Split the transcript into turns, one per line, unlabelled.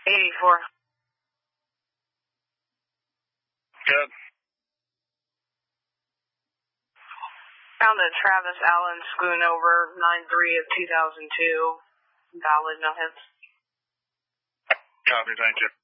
84.
Good.
Found a Travis Allen Schoonover 9-3 of 2002. Valid, no hits.
Copy, thank you.